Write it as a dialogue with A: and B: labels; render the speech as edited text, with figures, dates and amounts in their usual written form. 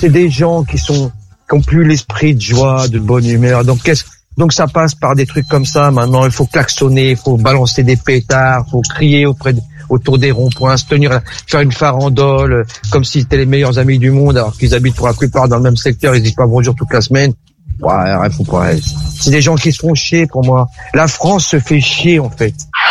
A: c'est des gens qui ont plus l'esprit de joie, de bonne humeur. Donc ça passe par des trucs comme ça. Maintenant, il faut klaxonner, il faut balancer des pétards, il faut crier autour des ronds-points, faire une farandole, comme s'ils étaient les meilleurs amis du monde, alors qu'ils habitent pour la plupart dans le même secteur, ils disent pas bonjour toute la semaine. Ouais, faut pas. C'est des gens qui se font chier pour moi. La France se fait chier, en fait.